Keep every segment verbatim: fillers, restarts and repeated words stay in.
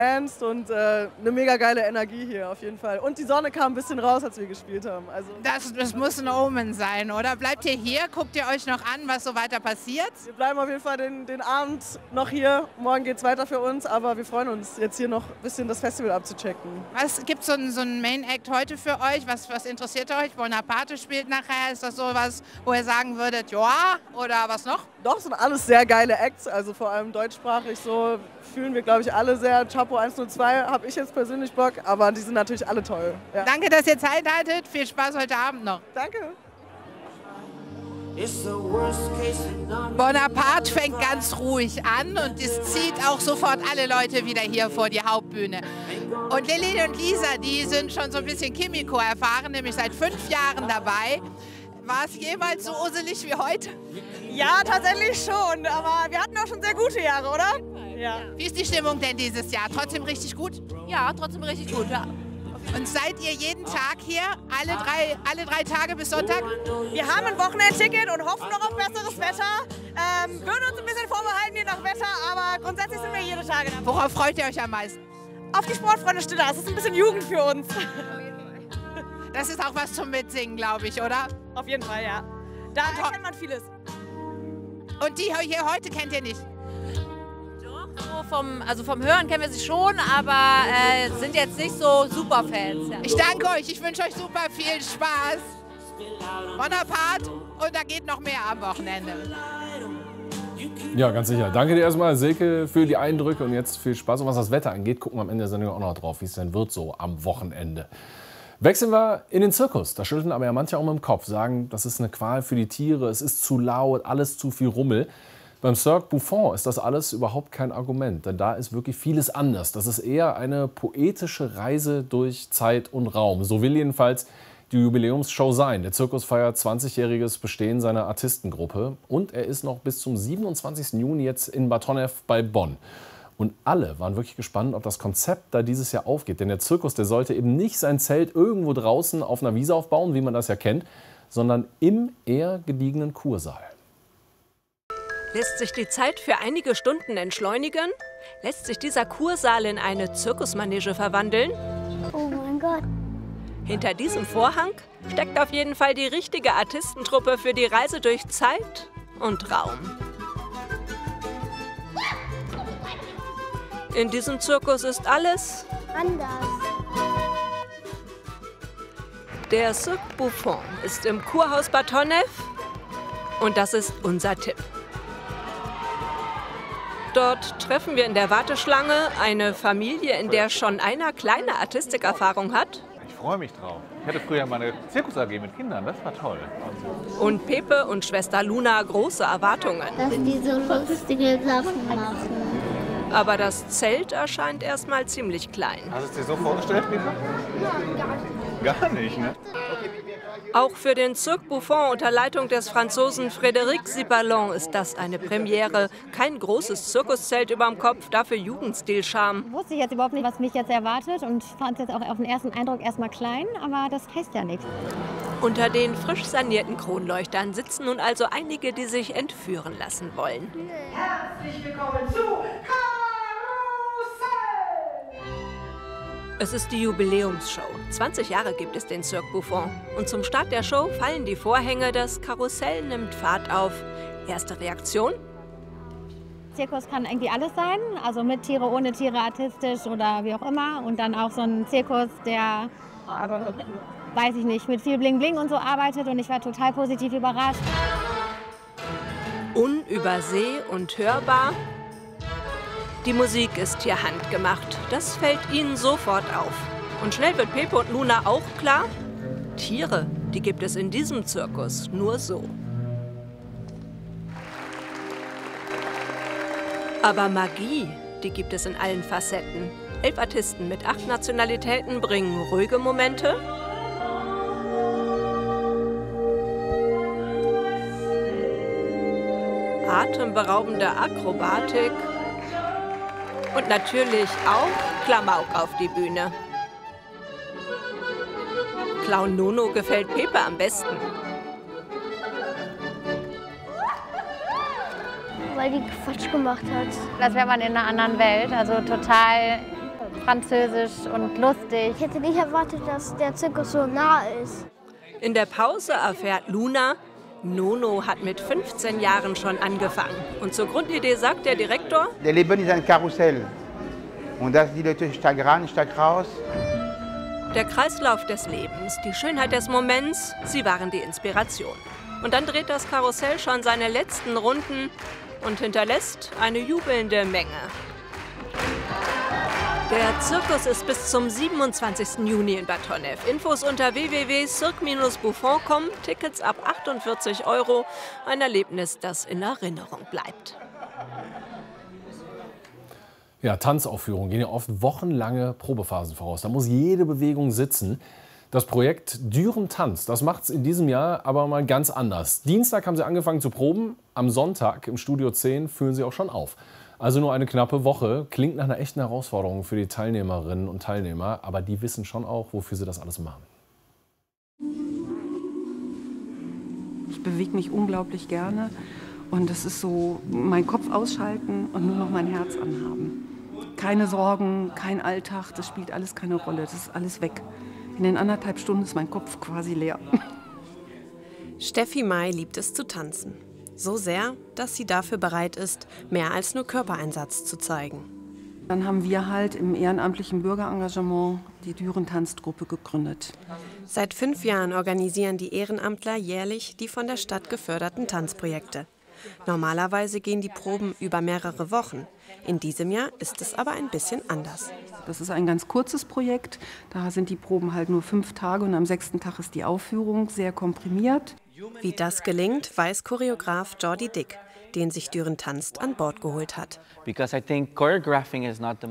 ernst und äh, eine mega geile Energie hier auf jeden Fall. Und die Sonne kam ein bisschen raus, als wir gespielt haben. Also Das, das muss ein Omen sein, oder? Bleibt ihr hier, guckt ihr euch noch an, was so weiter passiert? wir bleiben auf jeden Fall den, den Abend noch hier. Morgen geht es weiter für uns, aber wir freuen uns, jetzt hier noch ein bisschen das Festival abzuchecken. Was gibt so es so einen Main Act heute für euch? Was, was interessiert euch? Bonaparte spielt nachher. Ist das so was, wo ihr sagen würdet, ja, oder was noch? Doch, sind alles sehr geile Acts, also vor allem deutschsprachig so fühlen wir, glaube ich, alle sehr. Chapo eins null zwei habe ich jetzt persönlich Bock, aber die sind natürlich alle toll. Ja. Danke, dass ihr Zeit hattet. Viel Spaß heute Abend noch. Danke. Bonaparte fängt ganz ruhig an und es zieht auch sofort alle Leute wieder hier vor die Hauptbühne. Und Lilly und Lisa, die sind schon so ein bisschen Kimiko erfahren, nämlich seit fünf Jahren dabei. War es jemals so uselig wie heute? Ja, tatsächlich schon, aber wir hatten auch schon sehr gute Jahre, oder? Ja. Wie ist die Stimmung denn dieses Jahr? Trotzdem richtig gut? Ja, trotzdem richtig gut, ja. Und seid ihr jeden Tag hier? Alle drei, alle drei Tage bis Sonntag? Wir haben ein Wochenendticket und hoffen noch auf besseres Wetter. Ähm, würden uns ein bisschen vorbehalten je nach Wetter, aber grundsätzlich sind wir jede Tage dabei. Worauf freut ihr euch am meisten? Auf die Sportfreunde-Stille, das ist ein bisschen Jugend für uns. Das ist auch was zum Mitsingen, glaube ich, oder? Auf jeden Fall, ja. Da kennt man vieles. Und die hier heute kennt ihr nicht? So vom, also vom Hören kennen wir sie schon, aber äh, sind jetzt nicht so Superfans. Ja. Ich danke euch, ich wünsche euch super viel Spaß. Bonaparte und da geht noch mehr am Wochenende. Ja, ganz sicher. Danke dir erstmal, Silke, für die Eindrücke und jetzt viel Spaß. Und was das Wetter angeht, gucken wir am Ende der Sendung auch noch drauf, wie es denn wird so am Wochenende. Wechseln wir in den Zirkus. Da schütteln aber ja manche auch mit dem Kopf, sagen, das ist eine Qual für die Tiere, es ist zu laut, alles zu viel Rummel. Beim Cirque Buffon ist das alles überhaupt kein Argument, denn da ist wirklich vieles anders. Das ist eher eine poetische Reise durch Zeit und Raum. So will jedenfalls die Jubiläumsshow sein. Der Zirkus feiert zwanzigjähriges Bestehen seiner Artistengruppe und er ist noch bis zum siebenundzwanzigsten Juni jetzt in Bad Honnef bei Bonn. Und alle waren wirklich gespannt, ob das Konzept da dieses Jahr aufgeht. Denn der Zirkus, der sollte eben nicht sein Zelt irgendwo draußen auf einer Wiese aufbauen, wie man das ja kennt, sondern im eher gediegenen Kursaal. Lässt sich die Zeit für einige Stunden entschleunigen? Lässt sich dieser Kursaal in eine Zirkusmanege verwandeln? Oh mein Gott. Hinter diesem Vorhang steckt auf jeden Fall die richtige Artistentruppe für die Reise durch Zeit und Raum. In diesem Zirkus ist alles anders. Der Cirque Buffon ist im Kurhaus Bad Honnef und das ist unser Tipp. Dort treffen wir in der Warteschlange eine Familie, in der schon einer kleine Artistikerfahrung hat. Ich freue mich drauf. Ich hatte früher mal eine Zirkus-A G mit Kindern, das war toll. Und Pepe und Schwester Luna große Erwartungen. Dass die so lustige Sachen machen. Aber das Zelt erscheint erstmal ziemlich klein. Hast du es dir so vorgestellt, Pepe? Ja, gar nicht. ne? Auch für den Cirque Buffon unter Leitung des Franzosen Frédéric Sipalon ist das eine Premiere. Kein großes Zirkuszelt überm Kopf, dafür Jugendstil-Charme. Wusste ich jetzt überhaupt nicht, was mich jetzt erwartet und fand es jetzt auch auf den ersten Eindruck erstmal klein, aber das heißt ja nichts. Unter den frisch sanierten Kronleuchtern sitzen nun also einige, die sich entführen lassen wollen. Herzlich willkommen zu Es ist die Jubiläumsshow. zwanzig Jahre gibt es den Cirque Buffon. Und zum Start der Show fallen die Vorhänge, das Karussell nimmt Fahrt auf. Erste Reaktion? Zirkus kann irgendwie alles sein, also mit Tiere, ohne Tiere, artistisch oder wie auch immer. Und dann auch so ein Zirkus, der, weiß ich nicht, mit viel Bling Bling und so arbeitet. Und ich war total positiv überrascht. Unüberseh und hörbar. Die Musik ist hier handgemacht. Das fällt ihnen sofort auf. Und schnell wird Pepe und Luna auch klar, Tiere, die gibt es in diesem Zirkus nur so. Aber Magie, die gibt es in allen Facetten. Elf Artisten mit acht Nationalitäten bringen ruhige Momente, atemberaubende Akrobatik und natürlich auch Klamauk auf die Bühne. Clown Nono gefällt Pepe am besten. Weil die Quatsch gemacht hat. Als wäre man in einer anderen Welt, also total französisch und lustig. Ich hätte nicht erwartet, dass der Zirkus so nah ist. In der Pause erfährt Luna, Nono hat mit fünfzehn Jahren schon angefangen. Und zur Grundidee sagt der Direktor: Der Leben ist ein Karussell. Und dass die Leute stark ran, stark raus. Der Kreislauf des Lebens, die Schönheit des Moments, sie waren die Inspiration. Und dann dreht das Karussell schon seine letzten Runden und hinterlässt eine jubelnde Menge. Der Zirkus ist bis zum siebenundzwanzigsten Juni in Bad Honnef. Infos unter w w w punkt cirque Bindestrich buffon punkt com. Tickets ab achtundvierzig Euro. Ein Erlebnis, das in Erinnerung bleibt. Ja, Tanzaufführungen gehen ja oft wochenlange Probephasen voraus. Da muss jede Bewegung sitzen. Das Projekt Düren tanzt, das macht es in diesem Jahr aber mal ganz anders. Dienstag haben sie angefangen zu proben. Am Sonntag im Studio zehn führen sie auch schon auf. Also nur eine knappe Woche. Klingt nach einer echten Herausforderung für die Teilnehmerinnen und Teilnehmer. Aber die wissen schon auch, wofür sie das alles machen. Ich bewege mich unglaublich gerne. Und es ist so, meinen Kopf ausschalten und nur noch mein Herz anhaben. Keine Sorgen, kein Alltag, das spielt alles keine Rolle. Das ist alles weg. In den anderthalb Stunden ist mein Kopf quasi leer. Steffi May liebt es zu tanzen. So sehr, dass sie dafür bereit ist, mehr als nur Körpereinsatz zu zeigen. Dann haben wir halt im ehrenamtlichen Bürgerengagement die Düren-Tanzt-Gruppe gegründet. Seit fünf Jahren organisieren die Ehrenamtler jährlich die von der Stadt geförderten Tanzprojekte. Normalerweise gehen die Proben über mehrere Wochen. In diesem Jahr ist es aber ein bisschen anders. Das ist ein ganz kurzes Projekt. Da sind die Proben halt nur fünf Tage und am sechsten Tag ist die Aufführung, sehr komprimiert. Wie das gelingt, weiß Choreograf Jordi Dick, den sich Düren tanzt an Bord geholt hat. Die Choreografie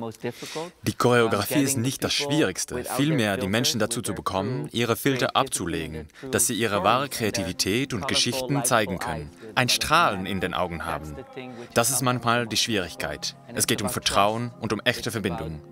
ist nicht das Schwierigste, vielmehr die Menschen dazu zu bekommen, ihre Filter abzulegen, dass sie ihre wahre Kreativität und Geschichten zeigen können, ein Strahlen in den Augen haben. Das ist manchmal die Schwierigkeit. Es geht um Vertrauen und um echte Verbindung.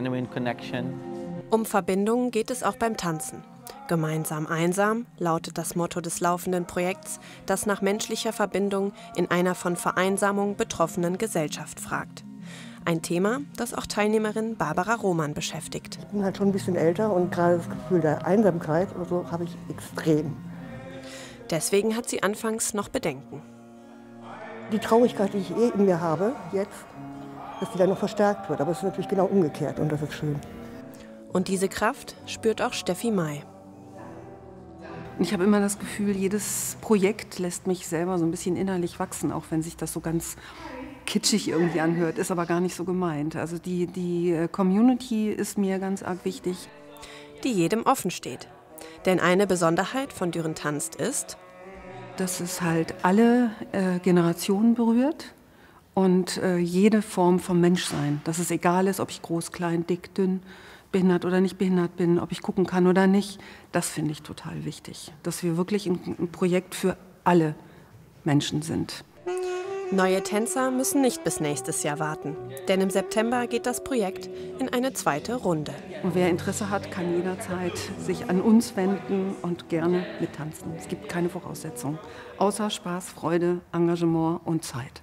Um Verbindung geht es auch beim Tanzen. Gemeinsam einsam lautet das Motto des laufenden Projekts, das nach menschlicher Verbindung in einer von Vereinsamung betroffenen Gesellschaft fragt. Ein Thema, das auch Teilnehmerin Barbara Roman beschäftigt. Ich bin halt schon ein bisschen älter und gerade das Gefühl der Einsamkeit oder so habe ich extrem. Deswegen hat sie anfangs noch Bedenken. Die Traurigkeit, die ich eh in mir habe, jetzt, dass die dann noch verstärkt wird. Aber es ist natürlich genau umgekehrt und das ist schön. Und diese Kraft spürt auch Steffi May. Ich habe immer das Gefühl, jedes Projekt lässt mich selber so ein bisschen innerlich wachsen, auch wenn sich das so ganz kitschig irgendwie anhört, ist aber gar nicht so gemeint. Also die, die Community ist mir ganz arg wichtig. Die jedem offen steht. Denn eine Besonderheit von Düren tanzt ist, dass es halt alle äh, Generationen berührt und äh, jede Form vom Menschsein. Dass es egal ist, ob ich groß, klein, dick, dünn, behindert oder nicht behindert bin, ob ich gucken kann oder nicht, das finde ich total wichtig. Dass wir wirklich ein, ein Projekt für alle Menschen sind. Neue Tänzer müssen nicht bis nächstes Jahr warten, denn im September geht das Projekt in eine zweite Runde. Und wer Interesse hat, kann jederzeit sich an uns wenden und gerne mittanzen. Es gibt keine Voraussetzungen, außer Spaß, Freude, Engagement und Zeit.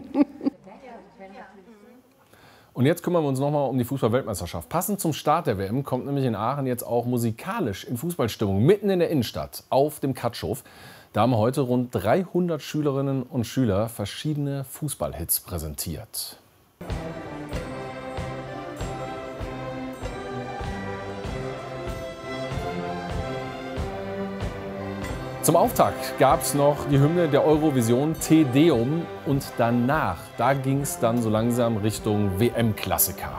Und jetzt kümmern wir uns noch mal um die Fußball-Weltmeisterschaft. Passend zum Start der W M kommt nämlich in Aachen jetzt auch musikalisch in Fußballstimmung mitten in der Innenstadt auf dem Katschhof. Da haben heute rund dreihundert Schülerinnen und Schüler verschiedene Fußballhits präsentiert. Zum Auftakt gab es noch die Hymne der Eurovision Te Deum und danach, da ging es dann so langsam Richtung W M-Klassiker.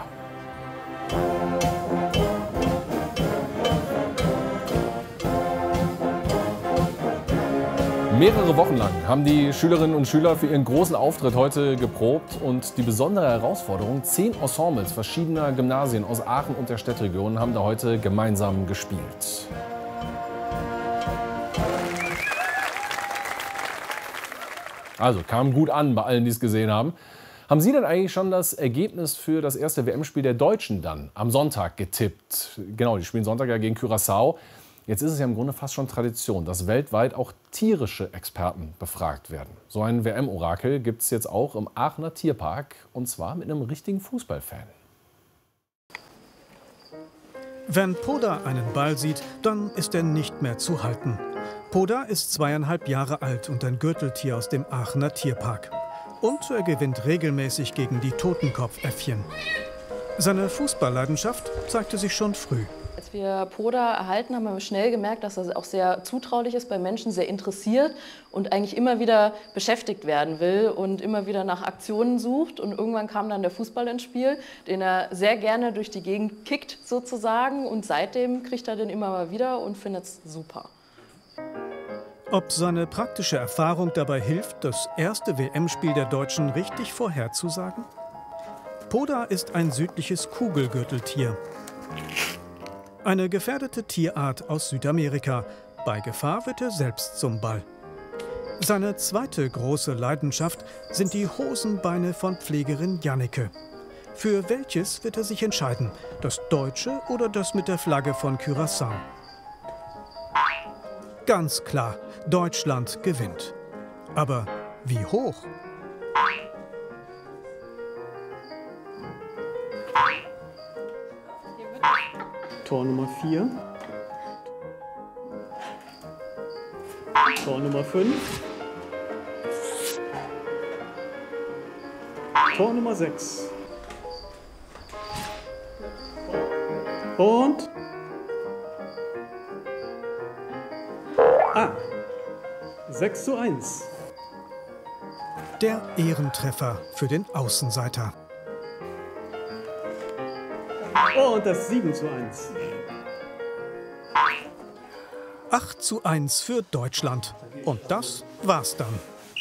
Mehrere Wochen lang haben die Schülerinnen und Schüler für ihren großen Auftritt heute geprobt und die besondere Herausforderung, zehn Ensembles verschiedener Gymnasien aus Aachen und der Städtregion haben da heute gemeinsam gespielt. Also kam gut an bei allen, die es gesehen haben. Haben Sie denn eigentlich schon das Ergebnis für das erste W M-Spiel der Deutschen dann am Sonntag getippt? Genau, die spielen Sonntag ja gegen Curaçao. Jetzt ist es ja im Grunde fast schon Tradition, dass weltweit auch tierische Experten befragt werden. So ein W M-Orakel gibt es jetzt auch im Aachener Tierpark und zwar mit einem richtigen Fußballfan. Wenn Poda einen Ball sieht, dann ist er nicht mehr zu halten. Poda ist zweieinhalb Jahre alt und ein Gürteltier aus dem Aachener Tierpark. Und er gewinnt regelmäßig gegen die Totenkopfäffchen. Seine Fußballleidenschaft zeigte sich schon früh. Als wir Poda erhalten haben, haben wir schnell gemerkt, dass er auch sehr zutraulich ist, bei Menschen sehr interessiert und eigentlich immer wieder beschäftigt werden will und immer wieder nach Aktionen sucht. Und irgendwann kam dann der Fußball ins Spiel, den er sehr gerne durch die Gegend kickt sozusagen. Und seitdem kriegt er den immer mal wieder und findet es super. Ob seine praktische Erfahrung dabei hilft, das erste W M-Spiel der Deutschen richtig vorherzusagen? Poda ist ein südliches Kugelgürteltier. Eine gefährdete Tierart aus Südamerika. Bei Gefahr wird er selbst zum Ball. Seine zweite große Leidenschaft sind die Hosenbeine von Pflegerin Jannike. Für welches wird er sich entscheiden? Das deutsche oder das mit der Flagge von Curaçao? Ganz klar, Deutschland gewinnt. Aber wie hoch? Tor Nummer vier. Tor Nummer fünf. Tor Nummer sechs. Und... Ah, sechs zu eins. Der Ehrentreffer für den Außenseiter. Und das sieben zu eins. acht zu eins für Deutschland. Und das war's dann.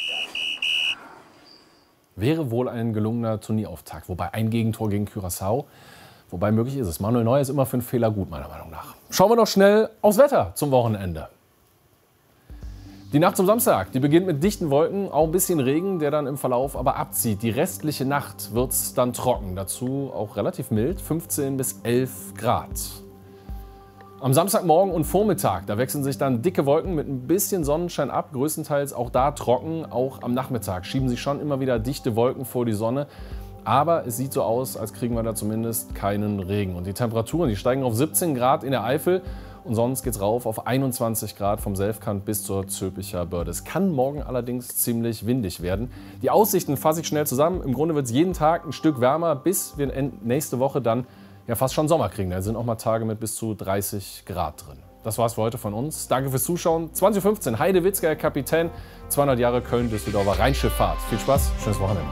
Wäre wohl ein gelungener Turnierauftakt. Wobei ein Gegentor gegen Curaçao, wobei möglich ist es. Manuel Neuer ist immer für einen Fehler gut, meiner Meinung nach. Schauen wir noch schnell aufs Wetter zum Wochenende. Die Nacht zum Samstag, die beginnt mit dichten Wolken, auch ein bisschen Regen, der dann im Verlauf aber abzieht. Die restliche Nacht wird es dann trocken, dazu auch relativ mild, fünfzehn bis elf Grad. Am Samstagmorgen und Vormittag, da wechseln sich dann dicke Wolken mit ein bisschen Sonnenschein ab, größtenteils auch da trocken. Auch am Nachmittag schieben sich schon immer wieder dichte Wolken vor die Sonne. Aber es sieht so aus, als kriegen wir da zumindest keinen Regen. Und die Temperaturen, die steigen auf siebzehn Grad in der Eifel. Und sonst geht es rauf auf einundzwanzig Grad vom Selfkant bis zur Zülpicher Börde. Es kann morgen allerdings ziemlich windig werden. Die Aussichten fasse ich schnell zusammen. Im Grunde wird es jeden Tag ein Stück wärmer, bis wir nächste Woche dann ja fast schon Sommer kriegen. Da sind auch mal Tage mit bis zu dreißig Grad drin. Das war's für heute von uns. Danke fürs Zuschauen. zwanzig Uhr fünfzehn, Heide Witzger, Kapitän. zweihundert Jahre Köln-Düsseldorfer Rheinschifffahrt. Viel Spaß, schönes Wochenende.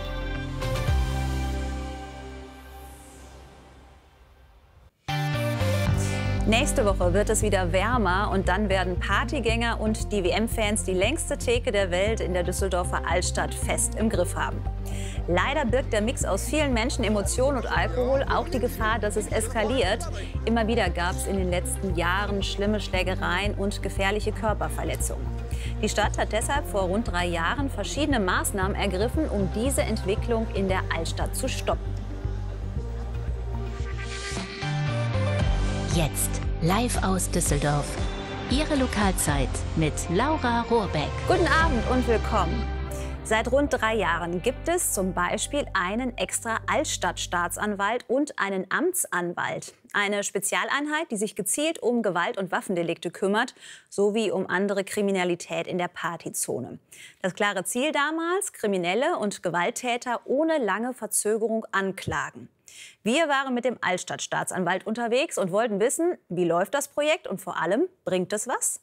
Nächste Woche wird es wieder wärmer und dann werden Partygänger und die W M-Fans die längste Theke der Welt in der Düsseldorfer Altstadt fest im Griff haben. Leider birgt der Mix aus vielen Menschen, Emotionen und Alkohol auch die Gefahr, dass es eskaliert. Immer wieder gab es in den letzten Jahren schlimme Schlägereien und gefährliche Körperverletzungen. Die Stadt hat deshalb vor rund drei Jahren verschiedene Maßnahmen ergriffen, um diese Entwicklung in der Altstadt zu stoppen. Jetzt live aus Düsseldorf. Ihre Lokalzeit mit Laura Rohrbeck. Guten Abend und willkommen. Seit rund drei Jahren gibt es zum Beispiel einen extra Altstadtstaatsanwalt und einen Amtsanwalt. Eine Spezialeinheit, die sich gezielt um Gewalt- und Waffendelikte kümmert, sowie um andere Kriminalität in der Partyzone. Das klare Ziel damals: Kriminelle und Gewalttäter ohne lange Verzögerung anklagen. Wir waren mit dem Altstadtstaatsanwalt unterwegs und wollten wissen, wie läuft das Projekt und vor allem, bringt es was?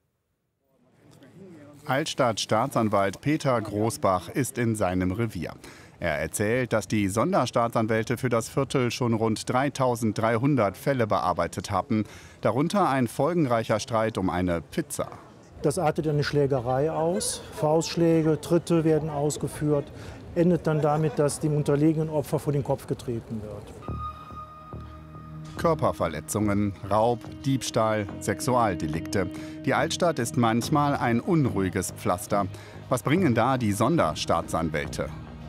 Altstadtstaatsanwalt Peter Großbach ist in seinem Revier. Er erzählt, dass die Sonderstaatsanwälte für das Viertel schon rund dreitausenddreihundert Fälle bearbeitet haben, darunter ein folgenreicher Streit um eine Pizza. Das artet in eine Schlägerei aus, Faustschläge, Tritte werden ausgeführt, endet dann damit, dass dem unterlegenen Opfer vor den Kopf getreten wird. Körperverletzungen, Raub, Diebstahl, Sexualdelikte. Die Altstadt ist manchmal ein unruhiges Pflaster. Was bringen da die Sonderstaatsanwälte?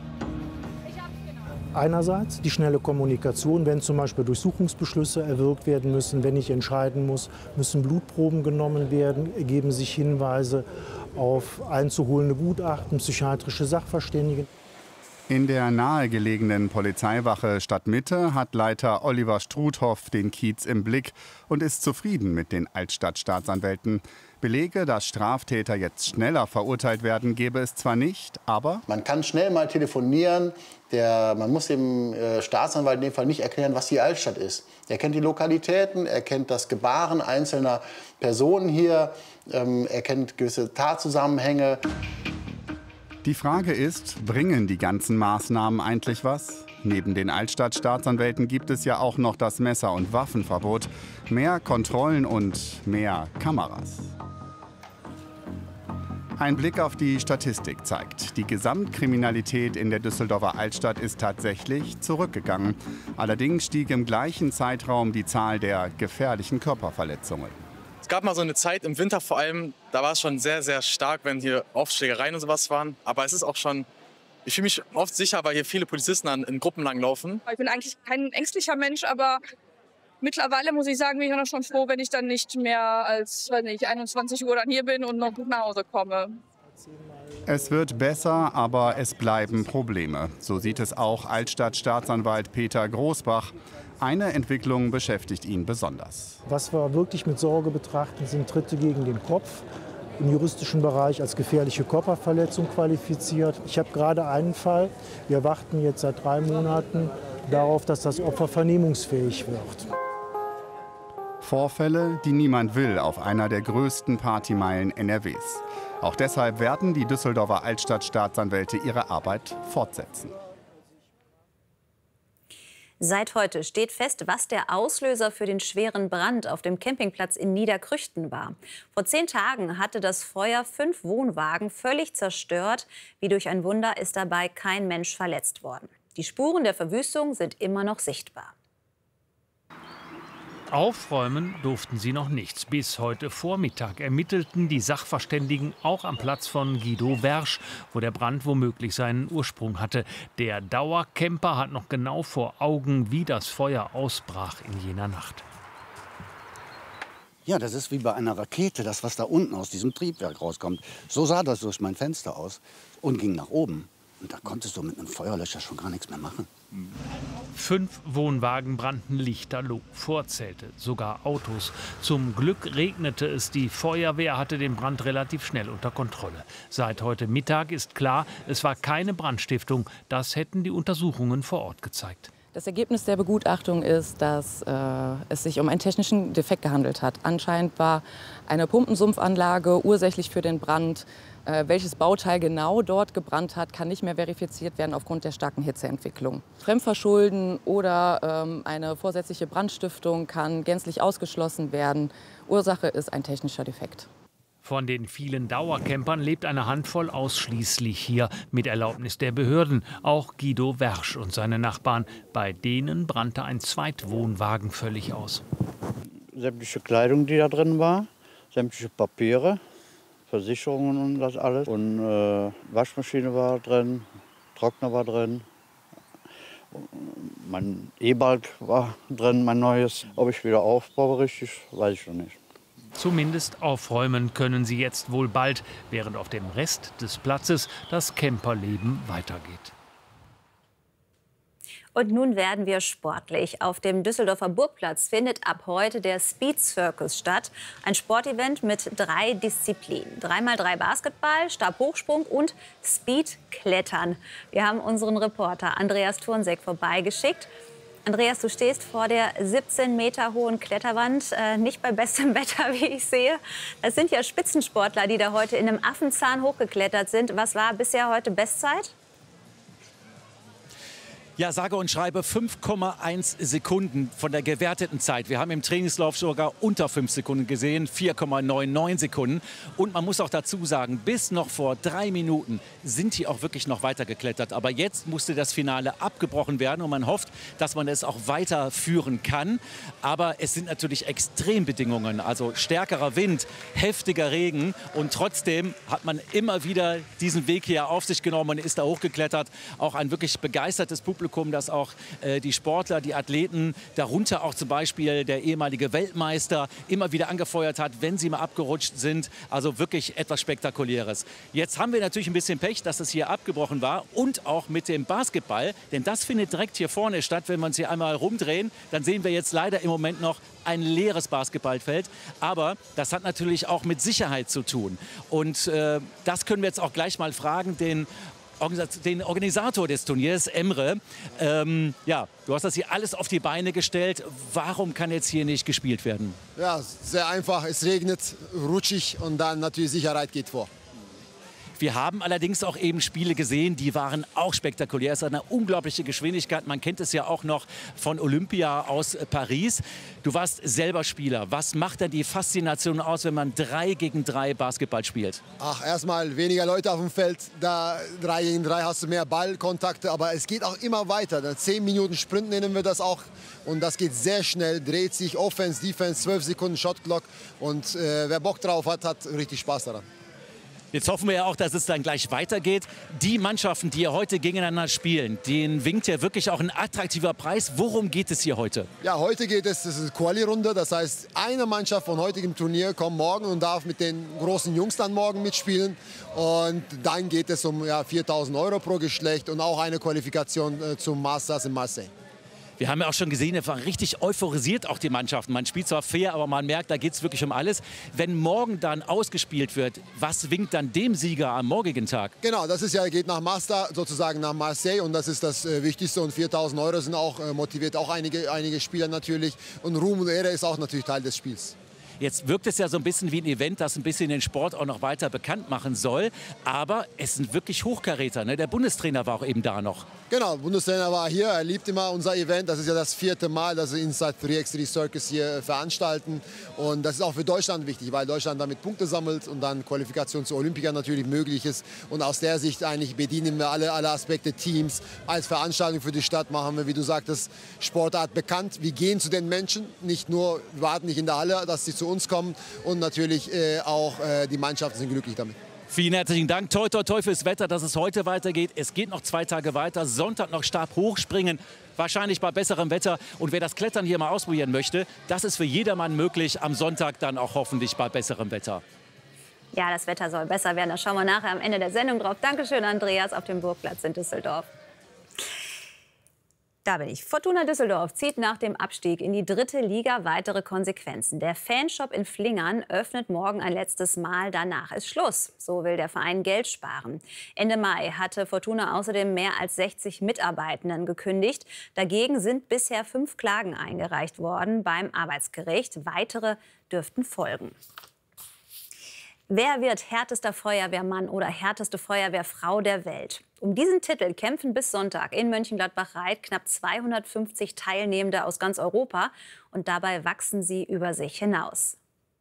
Einerseits die schnelle Kommunikation, wenn zum Beispiel Durchsuchungsbeschlüsse erwirkt werden müssen, wenn ich entscheiden muss, müssen Blutproben genommen werden, ergeben sich Hinweise auf einzuholende Gutachten, psychiatrische Sachverständige. In der nahegelegenen Polizeiwache Stadtmitte hat Leiter Oliver Struthoff den Kiez im Blick und ist zufrieden mit den Altstadtstaatsanwälten. Belege, dass Straftäter jetzt schneller verurteilt werden, gäbe es zwar nicht, aber... Man kann schnell mal telefonieren. Der, man muss dem äh, Staatsanwalt in dem Fall nicht erklären, was die Altstadt ist. Er kennt die Lokalitäten, er kennt das Gebaren einzelner Personen hier, ähm, er kennt gewisse Tatzusammenhänge. Die Frage ist, bringen die ganzen Maßnahmen eigentlich was? Neben den Altstadtstaatsanwälten gibt es ja auch noch das Messer- und Waffenverbot, mehr Kontrollen und mehr Kameras. Ein Blick auf die Statistik zeigt, die Gesamtkriminalität in der Düsseldorfer Altstadt ist tatsächlich zurückgegangen. Allerdings stieg im gleichen Zeitraum die Zahl der gefährlichen Körperverletzungen. Es gab mal so eine Zeit im Winter vor allem, da war es schon sehr, sehr stark, wenn hier Aufschlägereien und sowas waren. Aber es ist auch schon, ich fühle mich oft sicher, weil hier viele Polizisten an, in Gruppen langlaufen. Ich bin eigentlich kein ängstlicher Mensch, aber mittlerweile muss ich sagen, bin ich auch schon froh, wenn ich dann nicht mehr als weiß nicht, einundzwanzig Uhr dann hier bin und noch gut nach Hause komme. Es wird besser, aber es bleiben Probleme. So sieht es auch Altstadtstaatsanwalt Peter Großbach. Eine Entwicklung beschäftigt ihn besonders. Was wir wirklich mit Sorge betrachten, sind Tritte gegen den Kopf. Im juristischen Bereich als gefährliche Körperverletzung qualifiziert. Ich habe gerade einen Fall. Wir warten jetzt seit drei Monaten darauf, dass das Opfer vernehmungsfähig wird. Vorfälle, die niemand will auf einer der größten Partymeilen N R Ws. Auch deshalb werden die Düsseldorfer Altstadtstaatsanwälte ihre Arbeit fortsetzen. Seit heute steht fest, was der Auslöser für den schweren Brand auf dem Campingplatz in Niederkrüchten war. Vor zehn Tagen hatte das Feuer fünf Wohnwagen völlig zerstört. Wie durch ein Wunder ist dabei kein Mensch verletzt worden. Die Spuren der Verwüstung sind immer noch sichtbar. Aufräumen durften sie noch nichts. Bis heute Vormittag ermittelten die Sachverständigen auch am Platz von Guido Wersch, wo der Brand womöglich seinen Ursprung hatte. Der Dauercamper hat noch genau vor Augen, wie das Feuer ausbrach in jener Nacht. Ja, das ist wie bei einer Rakete, das, was da unten aus diesem Triebwerk rauskommt. So sah das durch mein Fenster aus und ging nach oben. Und da konntest du mit einem Feuerlöscher schon gar nichts mehr machen. Fünf Wohnwagen brannten lichterloh, Vorzelte, sogar Autos. Zum Glück regnete es. Die Feuerwehr hatte den Brand relativ schnell unter Kontrolle. Seit heute Mittag ist klar, es war keine Brandstiftung. Das hätten die Untersuchungen vor Ort gezeigt. Das Ergebnis der Begutachtung ist, dass äh, es sich um einen technischen Defekt gehandelt hat. Anscheinend war eine Pumpensumpfanlage ursächlich für den Brand. Äh, welches Bauteil genau dort gebrannt hat, kann nicht mehr verifiziert werden aufgrund der starken Hitzeentwicklung. Fremdverschulden oder ähm, eine vorsätzliche Brandstiftung kann gänzlich ausgeschlossen werden. Ursache ist ein technischer Defekt. Von den vielen Dauercampern lebt eine Handvoll ausschließlich hier mit Erlaubnis der Behörden. Auch Guido Wersch und seine Nachbarn. Bei denen brannte ein Zweitwohnwagen völlig aus. Sämtliche Kleidung, die da drin war, sämtliche Papiere, Versicherungen und das alles. Und äh, Waschmaschine war drin, Trockner war drin. Mein E-Balg war drin, mein neues. Ob ich wieder aufbaue richtig, weiß ich noch nicht. Zumindest aufräumen können sie jetzt wohl bald, während auf dem Rest des Platzes das Camperleben weitergeht. Und nun werden wir sportlich. Auf dem Düsseldorfer Burgplatz findet ab heute der Speed Circus statt. Ein Sportevent mit drei Disziplinen. drei mal drei Basketball, Stabhochsprung und Speedklettern. Wir haben unseren Reporter Andreas Turnseck vorbeigeschickt. Andreas, du stehst vor der siebzehn Meter hohen Kletterwand, äh, nicht bei bestem Wetter, wie ich sehe. Das sind ja Spitzensportler, die da heute in einem Affenzahn hochgeklettert sind. Was war bisher heute Bestzeit? Ja, sage und schreibe fünf Komma eins Sekunden von der gewerteten Zeit. Wir haben im Trainingslauf sogar unter fünf Sekunden gesehen, vier Komma neunundneunzig Sekunden. Und man muss auch dazu sagen, bis noch vor drei Minuten sind die auch wirklich noch weiter geklettert. Aber jetzt musste das Finale abgebrochen werden und man hofft, dass man es auch weiterführen kann. Aber es sind natürlich Extrembedingungen, also stärkerer Wind, heftiger Regen. Und trotzdem hat man immer wieder diesen Weg hier auf sich genommen und ist da hochgeklettert. Auch ein wirklich begeistertes Publikum Publikum, dass auch äh, die Sportler, die Athleten, darunter auch zum Beispiel der ehemalige Weltmeister, immer wieder angefeuert hat, wenn sie mal abgerutscht sind. Also wirklich etwas Spektakuläres. Jetzt haben wir natürlich ein bisschen Pech, dass es hier abgebrochen war und auch mit dem Basketball, denn das findet direkt hier vorne statt. Wenn wir uns hier einmal rumdrehen, dann sehen wir jetzt leider im Moment noch ein leeres Basketballfeld. Aber das hat natürlich auch mit Sicherheit zu tun. Und äh, das können wir jetzt auch gleich mal fragen, den, den Organisator des Turniers, Emre. Ähm, ja, du hast das hier alles auf die Beine gestellt. Warum kann jetzt hier nicht gespielt werden? Ja, sehr einfach. Es regnet, rutschig und dann natürlich Sicherheit geht vor. Wir haben allerdings auch eben Spiele gesehen, die waren auch spektakulär. Es ist eine unglaubliche Geschwindigkeit. Man kennt es ja auch noch von Olympia aus Paris. Du warst selber Spieler. Was macht denn die Faszination aus, wenn man drei gegen drei Basketball spielt? Ach, erstmal weniger Leute auf dem Feld. Da drei gegen drei hast du mehr Ballkontakte. Aber es geht auch immer weiter. Zehn Minuten Sprint nennen wir das auch. Und das geht sehr schnell, dreht sich Offense, Defense, zwölf Sekunden Shotclock. Und äh, wer Bock drauf hat, hat richtig Spaß daran. Jetzt hoffen wir ja auch, dass es dann gleich weitergeht. Die Mannschaften, die ja heute gegeneinander spielen, denen winkt ja wirklich auch ein attraktiver Preis. Worum geht es hier heute? Ja, heute geht es, das ist eine Quali-Runde. Das heißt, eine Mannschaft von heutigem Turnier kommt morgen und darf mit den großen Jungs dann morgen mitspielen. Und dann geht es um ja, viertausend Euro pro Geschlecht und auch eine Qualifikation äh, zum Masters in Marseille. Wir haben ja auch schon gesehen, es war richtig euphorisiert, auch die Mannschaften. Man spielt zwar fair, aber man merkt, da geht es wirklich um alles. Wenn morgen dann ausgespielt wird, was winkt dann dem Sieger am morgigen Tag? Genau, das ist ja, geht nach Master, sozusagen nach Marseille und das ist das äh, Wichtigste. Und viertausend Euro sind auch äh, motiviert, auch einige, einige Spieler natürlich. Und Ruhm und Ehre ist auch natürlich Teil des Spiels. Jetzt wirkt es ja so ein bisschen wie ein Event, das ein bisschen den Sport auch noch weiter bekannt machen soll. Aber es sind wirklich Hochkaräter, ne? Der Bundestrainer war auch eben da noch. Genau, der Bundestrainer war hier. Er liebt immer unser Event. Das ist ja das vierte Mal, dass wir Inside drei by drei Circus hier veranstalten. Und das ist auch für Deutschland wichtig, weil Deutschland damit Punkte sammelt und dann Qualifikation zur Olympia natürlich möglich ist. Und aus der Sicht eigentlich bedienen wir alle, alle Aspekte, Teams. Als Veranstaltung für die Stadt machen wir, wie du sagtest, Sportart bekannt. Wir gehen zu den Menschen, nicht nur, wir warten nicht in der Halle, dass sie zu uns kommen und natürlich äh, auch äh, die Mannschaften sind glücklich damit. Vielen herzlichen Dank. Toi, toi, toi fürs Wetter, dass es heute weitergeht. Es geht noch zwei Tage weiter. Sonntag noch Stabhochspringen, wahrscheinlich bei besserem Wetter. Und wer das Klettern hier mal ausprobieren möchte, das ist für jedermann möglich. Am Sonntag dann auch hoffentlich bei besserem Wetter. Ja, das Wetter soll besser werden. Da schauen wir nachher am Ende der Sendung drauf. Dankeschön, Andreas, auf dem Burgplatz in Düsseldorf. Da bin ich. Fortuna Düsseldorf zieht nach dem Abstieg in die dritte Liga weitere Konsequenzen. Der Fanshop in Flingern öffnet morgen ein letztes Mal. Danach ist Schluss. So will der Verein Geld sparen. Ende Mai hatte Fortuna außerdem mehr als sechzig Mitarbeitenden gekündigt. Dagegen sind bisher fünf Klagen eingereicht worden beim Arbeitsgericht. Weitere dürften folgen. Wer wird härtester Feuerwehrmann oder härteste Feuerwehrfrau der Welt? Um diesen Titel kämpfen bis Sonntag in Mönchengladbach-Reit knapp zweihundertfünfzig Teilnehmende aus ganz Europa. Und dabei wachsen sie über sich hinaus.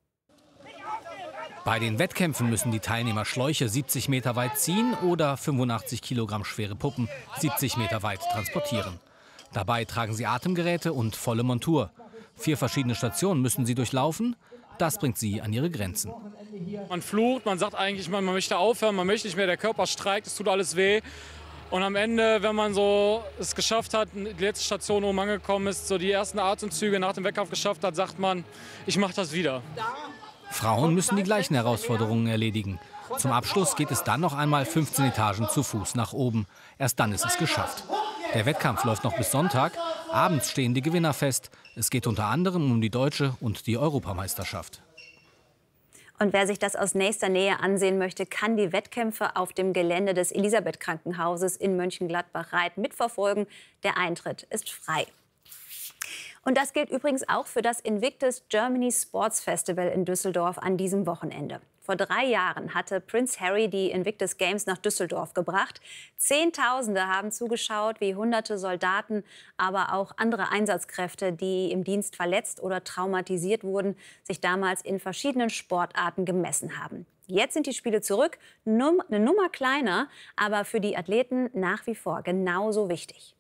Bei den Wettkämpfen müssen die Teilnehmer Schläuche siebzig Meter weit ziehen oder fünfundachtzig Kilogramm schwere Puppen siebzig Meter weit transportieren. Dabei tragen sie Atemgeräte und volle Montur. Vier verschiedene Stationen müssen sie durchlaufen. Das bringt sie an ihre Grenzen. Man flucht, man sagt eigentlich, man möchte aufhören, man möchte nicht mehr, der Körper streikt, es tut alles weh. Und am Ende, wenn man so es geschafft hat, die letzte Station, wo man angekommen ist, so die ersten Atemzüge nach dem Wettkampf geschafft hat, sagt man, ich mache das wieder. Frauen müssen die gleichen Herausforderungen erledigen. Zum Abschluss geht es dann noch einmal fünfzehn Etagen zu Fuß nach oben. Erst dann ist es geschafft. Der Wettkampf läuft noch bis Sonntag. Abends stehen die Gewinner fest. Es geht unter anderem um die deutsche und die Europameisterschaft. Und wer sich das aus nächster Nähe ansehen möchte, kann die Wettkämpfe auf dem Gelände des Elisabeth-Krankenhauses in Mönchengladbach-Reit mitverfolgen. Der Eintritt ist frei. Und das gilt übrigens auch für das Invictus Germany Sports Festival in Düsseldorf an diesem Wochenende. Vor drei Jahren hatte Prince Harry die Invictus Games nach Düsseldorf gebracht. Zehntausende haben zugeschaut, wie hunderte Soldaten, aber auch andere Einsatzkräfte, die im Dienst verletzt oder traumatisiert wurden, sich damals in verschiedenen Sportarten gemessen haben. Jetzt sind die Spiele zurück, Num- eine Nummer kleiner, aber für die Athleten nach wie vor genauso wichtig.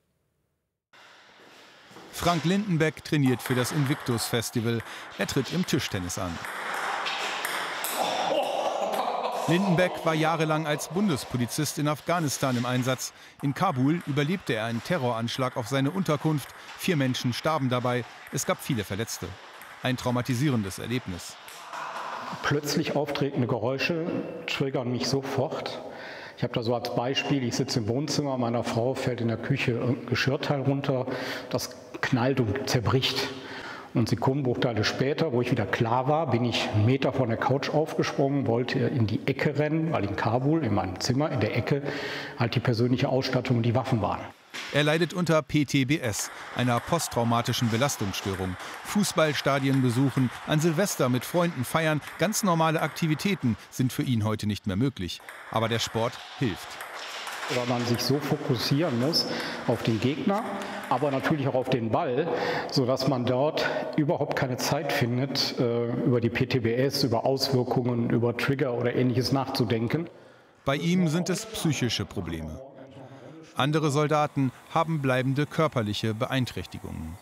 Frank Lindenbeck trainiert für das Invictus Festival. Er tritt im Tischtennis an. Lindenbeck war jahrelang als Bundespolizist in Afghanistan im Einsatz. In Kabul überlebte er einen Terroranschlag auf seine Unterkunft. Vier Menschen starben dabei. Es gab viele Verletzte. Ein traumatisierendes Erlebnis. Plötzlich auftretende Geräusche triggern mich sofort. Ich habe da so als Beispiel, ich sitze im Wohnzimmer, meiner Frau fällt in der Küche ein Geschirrteil runter, das knallt und zerbricht. Und Sekundenbruchteile später, wo ich wieder klar war, bin ich einen Meter von der Couch aufgesprungen, wollte in die Ecke rennen, weil in Kabul, in meinem Zimmer, in der Ecke, halt die persönliche Ausstattung und die Waffen waren. Er leidet unter P T B S, einer posttraumatischen Belastungsstörung. Fußballstadien besuchen, an Silvester mit Freunden feiern, ganz normale Aktivitäten sind für ihn heute nicht mehr möglich. Aber der Sport hilft. Weil man sich so fokussieren muss auf den Gegner, aber natürlich auch auf den Ball, sodass man dort überhaupt keine Zeit findet, über die P T B S, über Auswirkungen, über Trigger oder Ähnliches nachzudenken. Bei ihm sind es psychische Probleme. Andere Soldaten haben bleibende körperliche Beeinträchtigungen.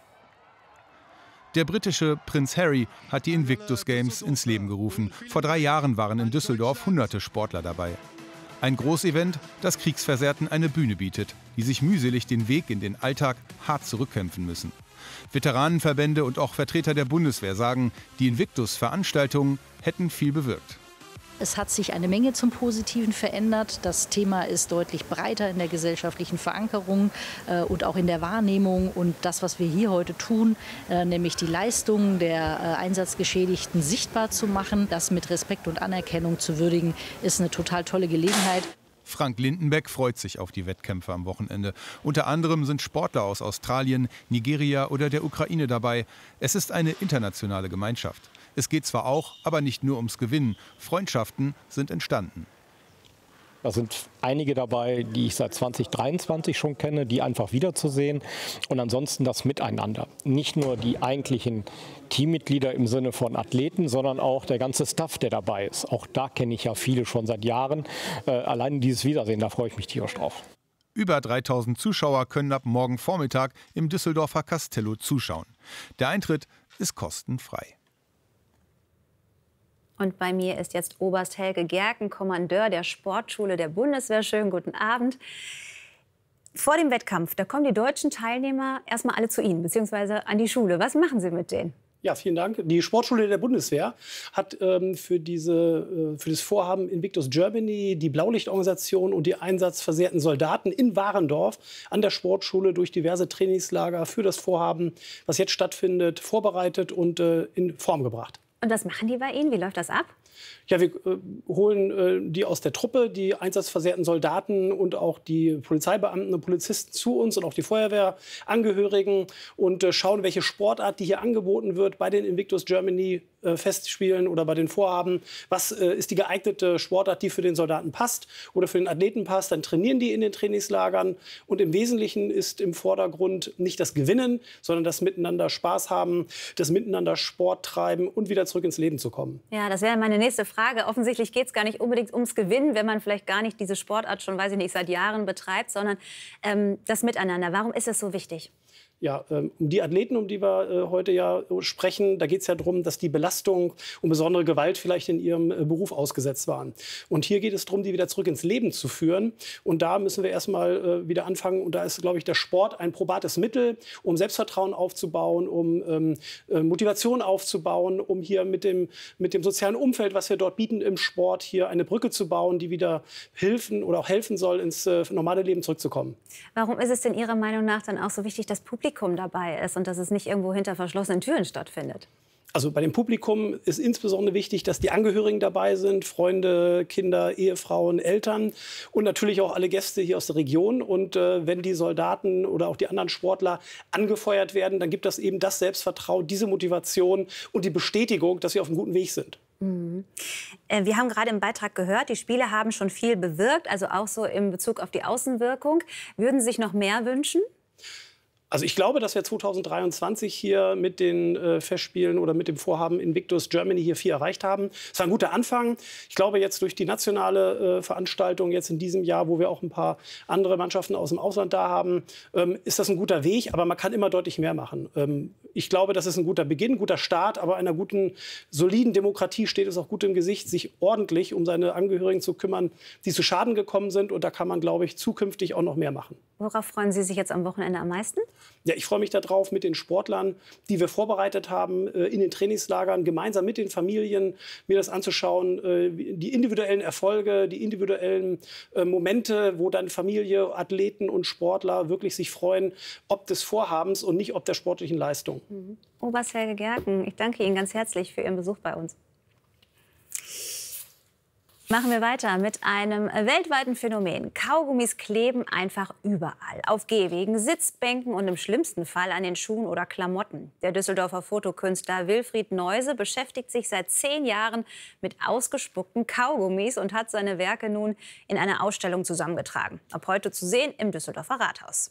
Der britische Prinz Harry hat die Invictus Games ins Leben gerufen. Vor drei Jahren waren in Düsseldorf hunderte Sportler dabei. Ein Großevent, das Kriegsversehrten eine Bühne bietet, die sich mühselig den Weg in den Alltag hart zurückkämpfen müssen. Veteranenverbände und auch Vertreter der Bundeswehr sagen, die Invictus-Veranstaltungen hätten viel bewirkt. Es hat sich eine Menge zum Positiven verändert. Das Thema ist deutlich breiter in der gesellschaftlichen Verankerung äh, und auch in der Wahrnehmung. Und das, was wir hier heute tun, äh, nämlich die Leistungen der äh, Einsatzgeschädigten sichtbar zu machen, das mit Respekt und Anerkennung zu würdigen, ist eine total tolle Gelegenheit. Frank Lindenbeck freut sich auf die Wettkämpfe am Wochenende. Unter anderem sind Sportler aus Australien, Nigeria oder der Ukraine dabei. Es ist eine internationale Gemeinschaft. Es geht zwar auch, aber nicht nur ums Gewinnen. Freundschaften sind entstanden. Da sind einige dabei, die ich seit zwanzig dreiundzwanzig schon kenne, die einfach wiederzusehen. Und ansonsten das Miteinander. Nicht nur die eigentlichen Teammitglieder im Sinne von Athleten, sondern auch der ganze Staff, der dabei ist. Auch da kenne ich ja viele schon seit Jahren. Äh, allein dieses Wiedersehen, da freue ich mich tierisch drauf. Über dreitausend Zuschauer können ab morgen Vormittag im Düsseldorfer Castello zuschauen. Der Eintritt ist kostenfrei. Und bei mir ist jetzt Oberst Helge Gerken, Kommandeur der Sportschule der Bundeswehr. Schönen guten Abend. Vor dem Wettkampf, da kommen die deutschen Teilnehmer erstmal alle zu Ihnen, beziehungsweise an die Schule. Was machen Sie mit denen? Ja, vielen Dank. Die Sportschule der Bundeswehr hat ähm, für, diese, äh, für das Vorhaben Invictus Germany die Blaulichtorganisation und die einsatzversehrten Soldaten in Warendorf an der Sportschule durch diverse Trainingslager für das Vorhaben, was jetzt stattfindet, vorbereitet und äh, in Form gebracht. Und was machen die bei Ihnen? Wie läuft das ab? Ja, wir äh, holen äh, die aus der Truppe, die einsatzversehrten Soldaten und auch die Polizeibeamten und Polizisten zu uns und auch die Feuerwehrangehörigen und äh, schauen, welche Sportart, die hier angeboten wird bei den Invictus Germany äh, Festspielen oder bei den Vorhaben. Was äh, ist die geeignete Sportart, die für den Soldaten passt oder für den Athleten passt? Dann trainieren die in den Trainingslagern und im Wesentlichen ist im Vordergrund nicht das Gewinnen, sondern das Miteinander Spaß haben, das Miteinander Sport treiben und wieder zurück ins Leben zu kommen. Ja, das wäre meine nächste Frage. Offensichtlich geht es gar nicht unbedingt ums Gewinnen, wenn man vielleicht gar nicht diese Sportart schon, weiß ich nicht, seit Jahren betreibt, sondern ähm, das Miteinander. Warum ist es so wichtig? Ja, um die Athleten, um die wir äh, heute ja sprechen, da geht es ja darum, dass die Belastung und besondere Gewalt vielleicht in ihrem äh, Beruf ausgesetzt waren. Und hier geht es darum, die wieder zurück ins Leben zu führen. Und da müssen wir erstmal äh, wieder anfangen. Und da ist, glaube ich, der Sport ein probates Mittel, um Selbstvertrauen aufzubauen, um ähm, äh, Motivation aufzubauen, um hier mit dem, mit dem sozialen Umfeld, was wir dort bieten im Sport, hier eine Brücke zu bauen, die wieder helfen oder auch helfen soll, ins äh, normale Leben zurückzukommen. Warum ist es denn Ihrer Meinung nach dann auch so wichtig, dass Publikum dabei ist und dass es nicht irgendwo hinter verschlossenen Türen stattfindet? Also bei dem Publikum ist insbesondere wichtig, dass die Angehörigen dabei sind, Freunde, Kinder, Ehefrauen, Eltern und natürlich auch alle Gäste hier aus der Region. Und äh, wenn die Soldaten oder auch die anderen Sportler angefeuert werden, dann gibt das eben das Selbstvertrauen, diese Motivation und die Bestätigung, dass wir auf einem guten Weg sind. Mhm. Äh, wir haben gerade im Beitrag gehört, die Spiele haben schon viel bewirkt, also auch so in Bezug auf die Außenwirkung. Würden Sie sich noch mehr wünschen? Also ich glaube, dass wir zweitausenddreiundzwanzig hier mit den äh, Festspielen oder mit dem Vorhaben Invictus Germany hier viel erreicht haben. Es war ein guter Anfang. Ich glaube, jetzt durch die nationale äh, Veranstaltung jetzt in diesem Jahr, wo wir auch ein paar andere Mannschaften aus dem Ausland da haben, ähm, ist das ein guter Weg. Aber man kann immer deutlich mehr machen. Ähm, ich glaube, das ist ein guter Beginn, ein guter Start. Aber einer guten, soliden Demokratie steht es auch gut im Gesicht, sich ordentlich um seine Angehörigen zu kümmern, die zu Schaden gekommen sind. Und da kann man, glaube ich, zukünftig auch noch mehr machen. Worauf freuen Sie sich jetzt am Wochenende am meisten? Ja, ich freue mich darauf, mit den Sportlern, die wir vorbereitet haben, in den Trainingslagern, gemeinsam mit den Familien, mir das anzuschauen, die individuellen Erfolge, die individuellen Momente, wo dann Familie, Athleten und Sportler wirklich sich freuen, ob des Vorhabens und nicht ob der sportlichen Leistung. Mhm. Obersthelge Gerken, ich danke Ihnen ganz herzlich für Ihren Besuch bei uns. Machen wir weiter mit einem weltweiten Phänomen. Kaugummis kleben einfach überall. Auf Gehwegen, Sitzbänken und im schlimmsten Fall an den Schuhen oder Klamotten. Der Düsseldorfer Fotokünstler Wilfried Neuse beschäftigt sich seit zehn Jahren mit ausgespuckten Kaugummis und hat seine Werke nun in einer Ausstellung zusammengetragen. Ab heute zu sehen im Düsseldorfer Rathaus.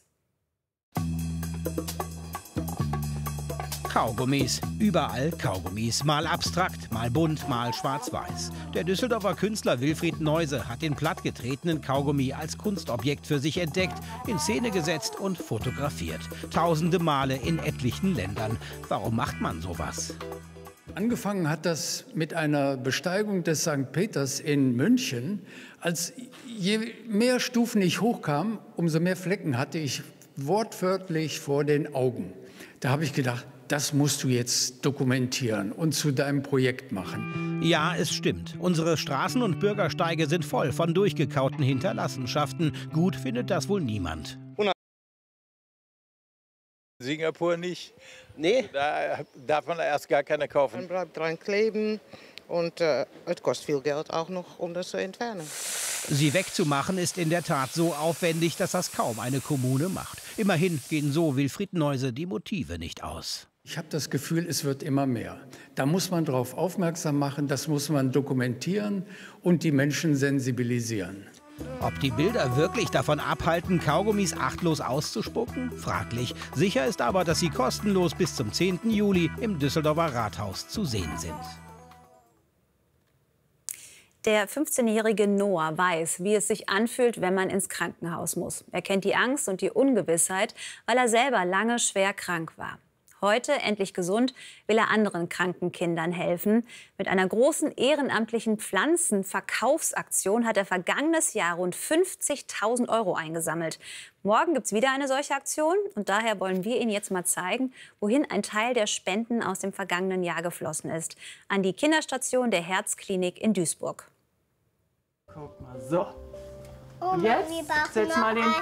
Kaugummis. Überall Kaugummis. Mal abstrakt, mal bunt, mal schwarz-weiß. Der Düsseldorfer Künstler Wilfried Neuse hat den plattgetretenen Kaugummi als Kunstobjekt für sich entdeckt, in Szene gesetzt und fotografiert. Tausende Male in etlichen Ländern. Warum macht man sowas? Angefangen hat das mit einer Besteigung des Sankt Peters in München. Als je mehr Stufen ich hochkam, umso mehr Flecken hatte ich wortwörtlich vor den Augen. Da habe ich gedacht, das musst du jetzt dokumentieren und zu deinem Projekt machen. Ja, es stimmt. Unsere Straßen und Bürgersteige sind voll von durchgekauten Hinterlassenschaften. Gut findet das wohl niemand. Singapur nicht. Nee. Da darf man erst gar keine kaufen. Man bleibt dran kleben und äh, es kostet viel Geld auch noch, um das zu entfernen. Sie wegzumachen ist in der Tat so aufwendig, dass das kaum eine Kommune macht. Immerhin gehen so Wilfried Neuse die Motive nicht aus. Ich habe das Gefühl, es wird immer mehr. Da muss man darauf aufmerksam machen, das muss man dokumentieren und die Menschen sensibilisieren. Ob die Bilder wirklich davon abhalten, Kaugummis achtlos auszuspucken? Fraglich. Sicher ist aber, dass sie kostenlos bis zum zehnten Juli im Düsseldorfer Rathaus zu sehen sind. Der fünfzehnjährige Noah weiß, wie es sich anfühlt, wenn man ins Krankenhaus muss. Er kennt die Angst und die Ungewissheit, weil er selber lange schwer krank war. Heute, endlich gesund, will er anderen kranken Kindern helfen. Mit einer großen ehrenamtlichen Pflanzenverkaufsaktion hat er vergangenes Jahr rund fünfzigtausend Euro eingesammelt. Morgen gibt es wieder eine solche Aktion und daher wollen wir Ihnen jetzt mal zeigen, wohin ein Teil der Spenden aus dem vergangenen Jahr geflossen ist. An die Kinderstation der Herzklinik in Duisburg. Guck mal, so. Und jetzt setz mal den...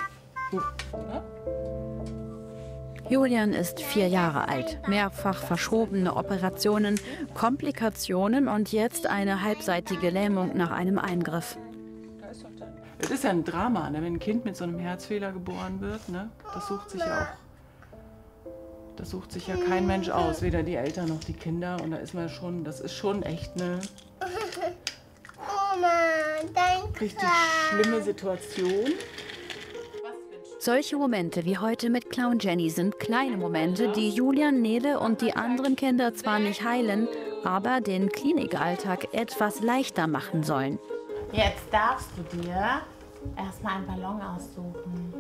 Julian ist vier Jahre alt. Mehrfach verschobene Operationen, Komplikationen und jetzt eine halbseitige Lähmung nach einem Eingriff. Es ist ja ein Drama, ne? Wenn ein Kind mit so einem Herzfehler geboren wird. Ne? Das sucht sich ja auch, das sucht sich ja kein Mensch aus, weder die Eltern noch die Kinder. Und da ist man schon, das ist schon echt eine richtig schlimme Situation. Solche Momente wie heute mit Clown Jenny sind kleine Momente, die Julian, Nele und die anderen Kinder zwar nicht heilen, aber den Klinikalltag etwas leichter machen sollen. Jetzt darfst du dir erstmal einen Ballon aussuchen.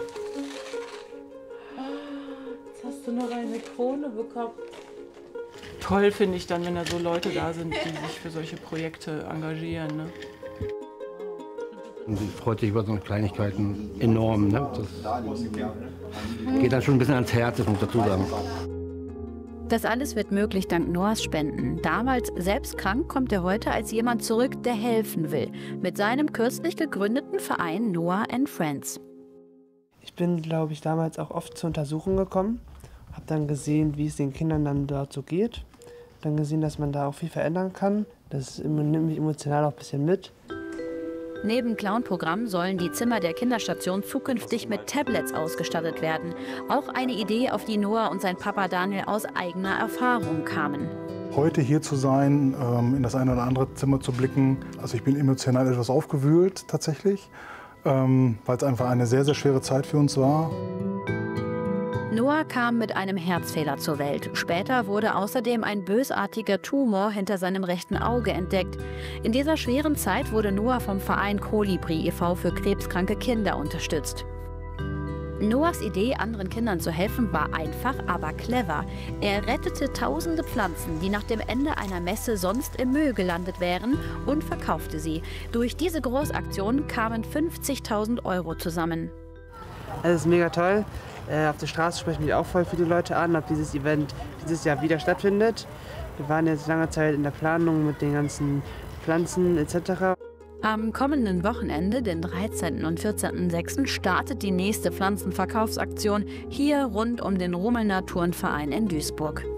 Jetzt hast du noch eine Krone bekommen. Toll finde ich dann, wenn da so Leute da sind, die sich für solche Projekte engagieren. Ne? Und sie freut sich über so Kleinigkeiten enorm. Ne? Das geht dann schon ein bisschen ans Herz, das muss ich dazu sagen. Das alles wird möglich dank Noahs Spenden. Damals selbst krank, kommt er heute als jemand zurück, der helfen will. Mit seinem kürzlich gegründeten Verein Noah and Friends. Ich bin, glaube ich, damals auch oft zur Untersuchung gekommen. Habe dann gesehen, wie es den Kindern dann dort so geht. Dann gesehen, dass man da auch viel verändern kann. Das nimmt mich emotional auch ein bisschen mit. Neben Clown-Programm sollen die Zimmer der Kinderstation zukünftig mit Tablets ausgestattet werden. Auch eine Idee, auf die Noah und sein Papa Daniel aus eigener Erfahrung kamen. Heute hier zu sein, in das eine oder andere Zimmer zu blicken, also ich bin emotional etwas aufgewühlt tatsächlich, weil es einfach eine sehr, sehr schwere Zeit für uns war. Noah kam mit einem Herzfehler zur Welt. Später wurde außerdem ein bösartiger Tumor hinter seinem rechten Auge entdeckt. In dieser schweren Zeit wurde Noah vom Verein Kolibri e V für krebskranke Kinder unterstützt. Noahs Idee, anderen Kindern zu helfen, war einfach, aber clever. Er rettete tausende Pflanzen, die nach dem Ende einer Messe sonst im Müll gelandet wären, und verkaufte sie. Durch diese Großaktion kamen fünfzigtausend Euro zusammen. Es ist mega toll. Äh, auf der Straße sprechen mich auch voll viele Leute an, ob dieses Event dieses Jahr wieder stattfindet. Wir waren jetzt lange Zeit in der Planung mit den ganzen Pflanzen et cetera. Am kommenden Wochenende, den dreizehnten und vierzehnten sechsten, startet die nächste Pflanzenverkaufsaktion hier rund um den Rumelner Turnverein in Duisburg.